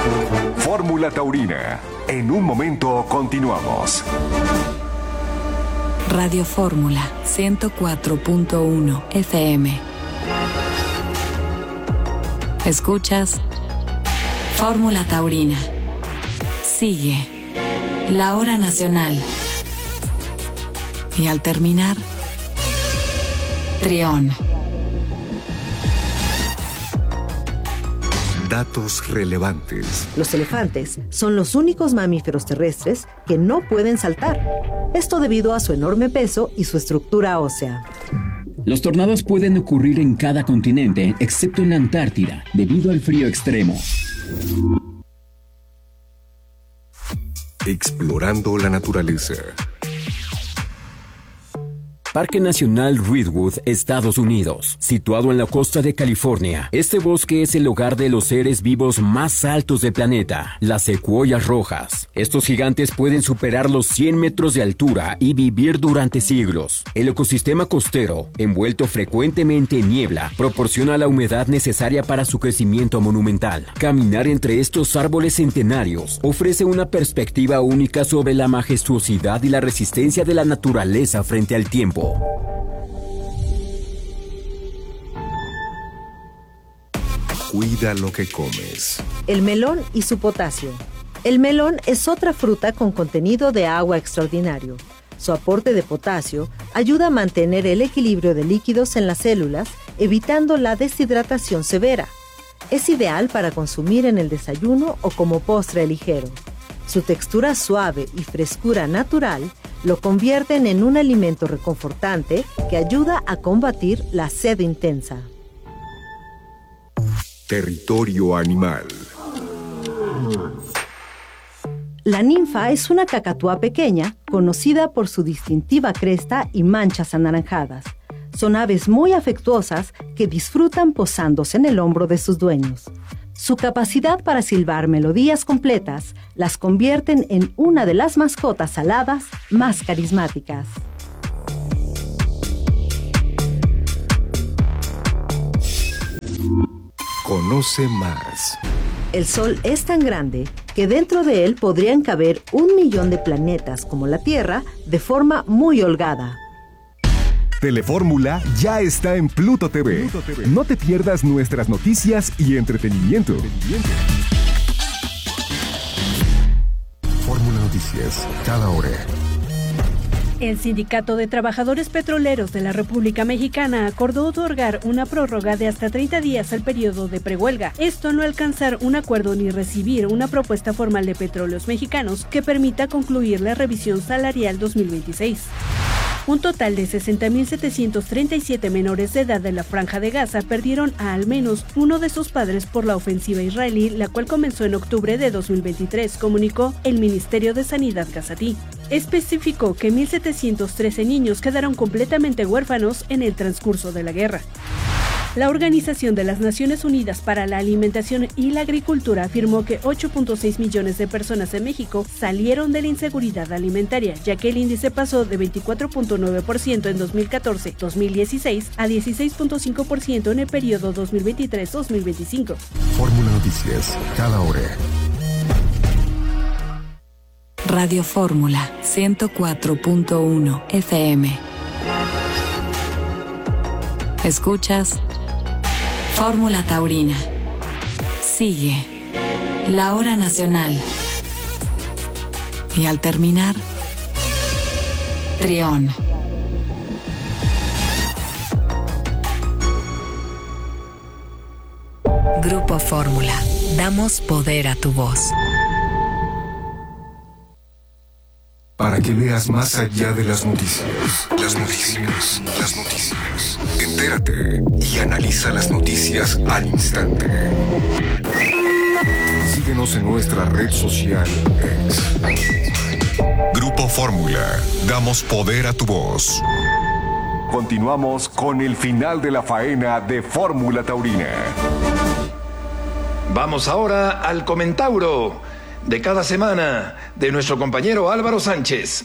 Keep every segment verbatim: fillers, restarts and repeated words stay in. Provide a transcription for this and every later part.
Fórmula Taurina. En un momento continuamos. Radio Fórmula ciento cuatro punto uno F M. Escuchas Fórmula Taurina. Sigue la hora nacional. Y al terminar, Trión. Datos relevantes. Los elefantes son los únicos mamíferos terrestres que no pueden saltar. Esto debido a su enorme peso y su estructura ósea. Los tornados pueden ocurrir en cada continente, excepto en la Antártida, debido al frío extremo. Explorando la naturaleza. Parque Nacional Redwood, Estados Unidos, situado en la costa de California. Este bosque es el hogar de los seres vivos más altos del planeta, las secuoyas rojas. Estos gigantes pueden superar los cien metros de altura y vivir durante siglos. El ecosistema costero, envuelto frecuentemente en niebla, proporciona la humedad necesaria para su crecimiento monumental. Caminar entre estos árboles centenarios ofrece una perspectiva única sobre la majestuosidad y la resistencia de la naturaleza frente al tiempo. Cuida lo que comes. El melón y su potasio. El melón es otra fruta con contenido de agua extraordinario. Su aporte de potasio ayuda a mantener el equilibrio de líquidos en las células, evitando la deshidratación severa. Es ideal para consumir en el desayuno o como postre ligero. Su textura suave y frescura natural lo convierten en un alimento reconfortante que ayuda a combatir la sed intensa. Territorio animal. La ninfa es una cacatúa pequeña, conocida por su distintiva cresta y manchas anaranjadas. Son aves muy afectuosas que disfrutan posándose en el hombro de sus dueños. Su capacidad para silbar melodías completas las convierten en una de las mascotas aladas más carismáticas. Conoce más. El Sol es tan grande que dentro de él podrían caber un millón de planetas como la Tierra de forma muy holgada. Telefórmula ya está en Pluto T V. Pluto T V. No te pierdas nuestras noticias y entretenimiento. Fórmula Noticias, cada hora. El Sindicato de Trabajadores Petroleros de la República Mexicana acordó otorgar una prórroga de hasta treinta días al periodo de prehuelga. Esto al no alcanzar un acuerdo ni recibir una propuesta formal de Petróleos Mexicanos que permita concluir la revisión salarial dos mil veintiséis. Un total de sesenta mil setecientos treinta y siete menores de edad de la Franja de Gaza perdieron a al menos uno de sus padres por la ofensiva israelí, la cual comenzó en octubre de dos mil veintitrés, comunicó el Ministerio de Sanidad gazatí. Especificó que mil setecientos trece niños quedaron completamente huérfanos en el transcurso de la guerra. La Organización de las Naciones Unidas para la Alimentación y la Agricultura afirmó que ocho punto seis millones de personas en México salieron de la inseguridad alimentaria, ya que el índice pasó de veinticuatro punto nueve por ciento en dos mil catorce a dos mil dieciséis a dieciséis punto cinco por ciento en el periodo dos mil veintitrés a dos mil veinticinco. Fórmula Noticias, cada hora. Radio Fórmula ciento cuatro punto uno F M. Escuchas Fórmula Taurina. Sigue la hora nacional. Y al terminar, Trión. Grupo Fórmula. Damos poder a tu voz. Para que veas más allá de las noticias. Las noticias, las noticias. Entérate y analiza las noticias al instante. Síguenos en nuestra red social X. Grupo Fórmula. Damos poder a tu voz. Continuamos con el final de la faena de Fórmula Taurina. Vamos ahora al Comentauro de cada semana de nuestro compañero Álvaro Sánchez.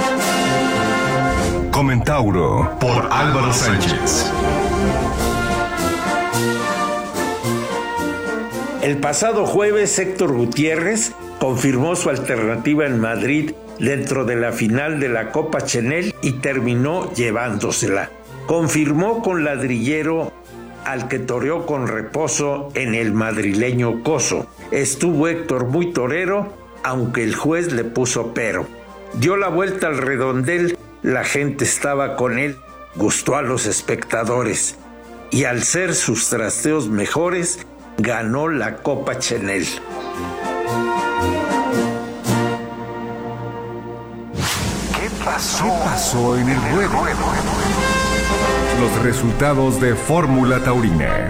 Comentauro por Álvaro Sánchez. El pasado jueves, Héctor Gutiérrez confirmó su alternativa en Madrid dentro de la final de la Copa Chenel y terminó llevándosela. Confirmó con Ladrillero al que toreó con reposo en el madrileño Coso. Estuvo Héctor muy torero, aunque el juez le puso pero. Dio la vuelta al redondel, la gente estaba con él, gustó a los espectadores y al ser sus trasteos mejores, ganó la Copa Chenel. ¿Qué pasó? ¿Qué pasó en el ruedo? Los resultados de Fórmula Taurina.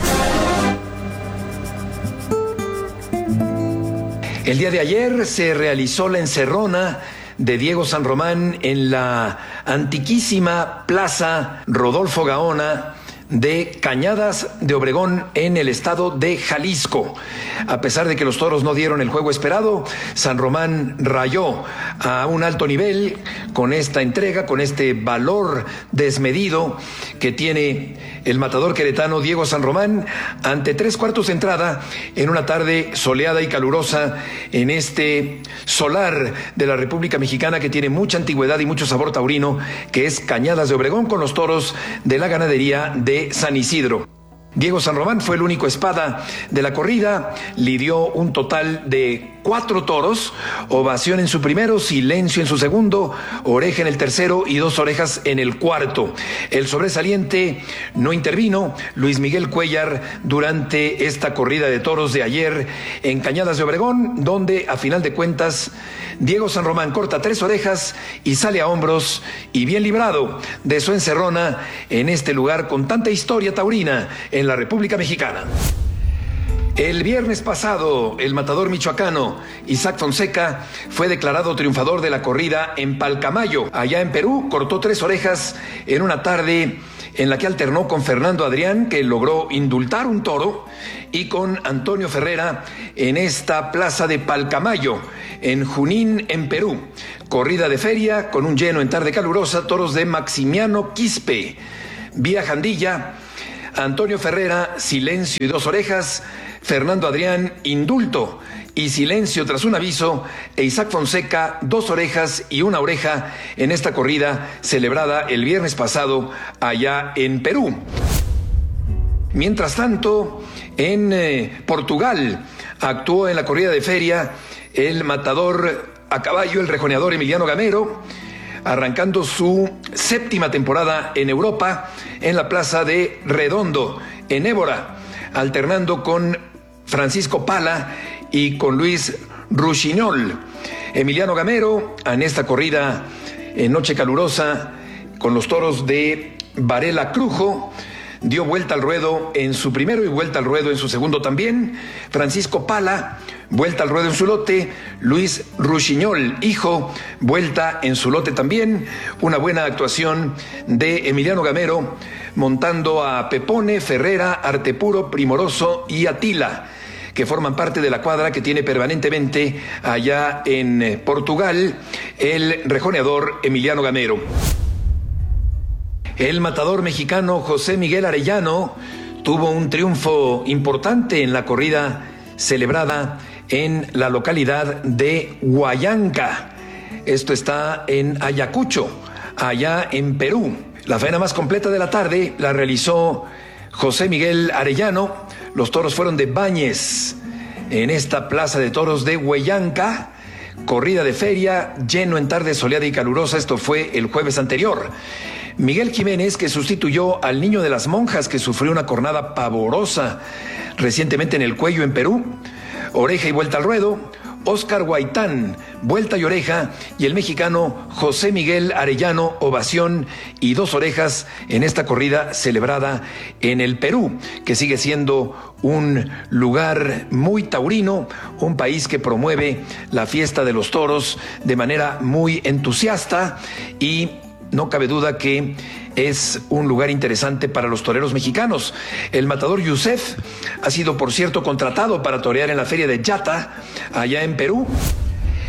El día de ayer se realizó la encerrona de Diego San Román en la antiquísima Plaza Rodolfo Gaona de Cañadas de Obregón en el estado de Jalisco. A pesar de que los toros no dieron el juego esperado, San Román rayó a un alto nivel con esta entrega, con este valor desmedido que tiene el matador queretano Diego San Román ante tres cuartos de entrada en una tarde soleada y calurosa en este solar de la República Mexicana que tiene mucha antigüedad y mucho sabor taurino, que es Cañadas de Obregón, con los toros de la ganadería de San Isidro. Diego San Román fue el único espada de la corrida, lidió un total de cuatro toros, ovación en su primero, silencio en su segundo, oreja en el tercero y dos orejas en el cuarto. El sobresaliente no intervino, Luis Miguel Cuellar, durante esta corrida de toros de ayer en Cañadas de Obregón, donde a final de cuentas Diego San Román corta tres orejas y sale a hombros y bien librado de su encerrona en este lugar con tanta historia taurina en la República Mexicana. El viernes pasado, el matador michoacano Isaac Fonseca fue declarado triunfador de la corrida en Palcamayo, allá en Perú. Cortó tres orejas en una tarde en la que alternó con Fernando Adrián, que logró indultar un toro, y con Antonio Ferrera en esta plaza de Palcamayo, en Junín, en Perú. Corrida de feria con un lleno en tarde calurosa, toros de Maximiano Quispe, vía Jandilla, Antonio Ferrera, silencio y dos orejas, Fernando Adrián, indulto y silencio tras un aviso, e Isaac Fonseca, dos orejas y una oreja en esta corrida celebrada el viernes pasado allá en Perú. Mientras tanto, en eh, Portugal actuó en la corrida de feria el matador a caballo, el rejoneador Emiliano Gamero, arrancando su séptima temporada en Europa en la plaza de Redondo, en Évora, alternando con Francisco Pala y con Luis Ruchiñol. Emiliano Gamero, en esta corrida en noche calurosa con los toros de Varela Crujo, dio vuelta al ruedo en su primero y vuelta al ruedo en su segundo también. Francisco Pala, vuelta al ruedo en su lote. Luis Ruchiñol, hijo, vuelta en su lote también. Una buena actuación de Emiliano Gamero, montando a Pepone, Ferrera, Artepuro, Primoroso y Atila, que forman parte de la cuadra que tiene permanentemente allá en Portugal el rejoneador Emiliano Gamero. El matador mexicano José Miguel Arellano tuvo un triunfo importante en la corrida celebrada en la localidad de Huallanca. Esto está en Ayacucho, allá en Perú. La faena más completa de la tarde la realizó José Miguel Arellano. Los toros fueron de Báñez en esta plaza de toros de Huallanca. Corrida de feria, lleno en tarde soleada y calurosa. Esto fue el jueves anterior. Miguel Jiménez, que sustituyó al Niño de las Monjas, que sufrió una cornada pavorosa recientemente en el cuello en Perú. Oreja y vuelta al ruedo. Óscar Guaitán, vuelta y oreja, y el mexicano José Miguel Arellano, ovación y dos orejas en esta corrida celebrada en el Perú, que sigue siendo un lugar muy taurino, un país que promueve la fiesta de los toros de manera muy entusiasta, y no cabe duda que es un lugar interesante para los toreros mexicanos. El matador Yusef ha sido, por cierto, contratado para torear en la feria de Yata, allá en Perú.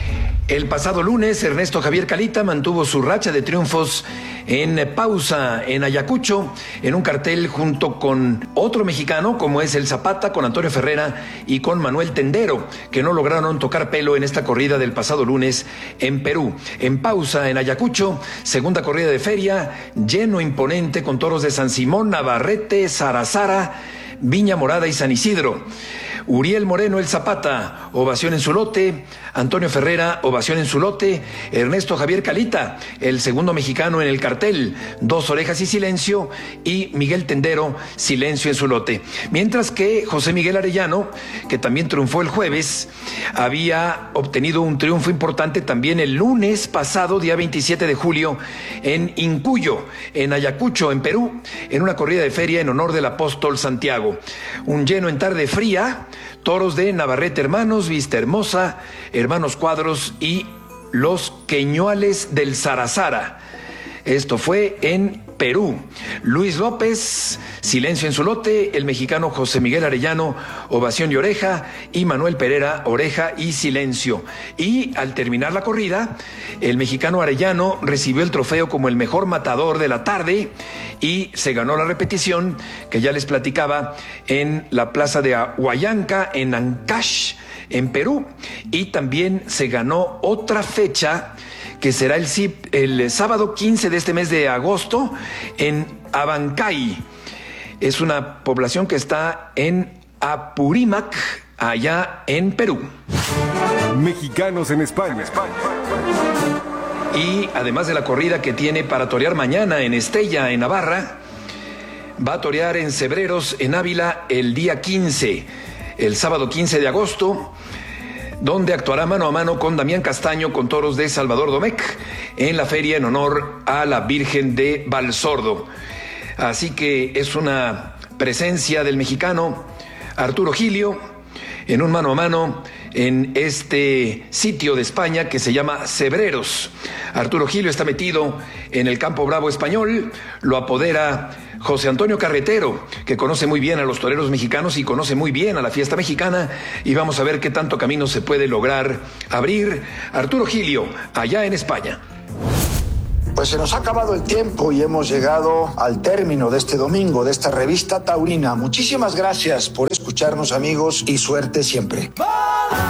El pasado lunes, Ernesto Javier Calita mantuvo su racha de triunfos en Pausa, en Ayacucho, en un cartel junto con otro mexicano, como es el Zapata, con Antonio Ferrera y con Manuel Tendero, que no lograron tocar pelo en esta corrida del pasado lunes en Perú. En Pausa, en Ayacucho, segunda corrida de feria, lleno imponente con toros de San Simón, Navarrete, Zarazara, Viña Morada y San Isidro. Uriel Moreno, el Zapata, ovación en su lote. Antonio Ferrera, ovación en su lote. Ernesto Javier Calita, el segundo mexicano en el cartel, dos orejas y silencio. Y Miguel Tendero, silencio en su lote. Mientras que José Miguel Arellano, que también triunfó el jueves, había obtenido un triunfo importante también el lunes pasado, día veintisiete de julio, en Incuyo, en Ayacucho, en Perú, en una corrida de feria en honor del apóstol Santiago. Un lleno en tarde fría, toros de Navarrete Hermanos, Vista Hermosa, Hermanos Cuadros y los Queñuales del Zarazara. Esto fue en Perú. Luis López, silencio en su lote. El mexicano José Miguel Arellano, ovación y oreja. Y Manuel Pereira, oreja y silencio. Y al terminar la corrida, el mexicano Arellano recibió el trofeo como el mejor matador de la tarde y se ganó la repetición que ya les platicaba en la plaza de Huayanca, en Ancash, en Perú. Y también se ganó otra fecha que será el, el sábado quince de este mes de agosto en Abancay. Es una población que está en Apurímac, allá en Perú. Mexicanos en España. Y además de la corrida que tiene para torear mañana en Estella, en Navarra, va a torear en Cebreros, en Ávila, el día quince, el sábado quince de agosto, donde actuará mano a mano con Damián Castaño, con toros de Salvador Domecq, en la feria en honor a la Virgen de Valsordo. Así que es una presencia del mexicano Arturo Gilio en un mano a mano en este sitio de España que se llama Cebreros. Arturo Gilio está metido en el campo bravo español, lo apodera José Antonio Carretero, que conoce muy bien a los toreros mexicanos y conoce muy bien a la fiesta mexicana, y vamos a ver qué tanto camino se puede lograr abrir. Arturo Gilio, allá en España. Pues se nos ha acabado el tiempo y hemos llegado al término de este domingo, de esta revista taurina. Muchísimas gracias por escucharnos, amigos, y suerte siempre.